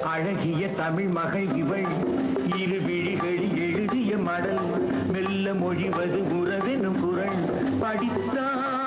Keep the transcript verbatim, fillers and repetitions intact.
அழகிய தமிழ் மகள் இவள் இரு விழிகளில் எழுதிய மடல் மெல்ல மொழிவது உறவெனும் குரல் படித்தார்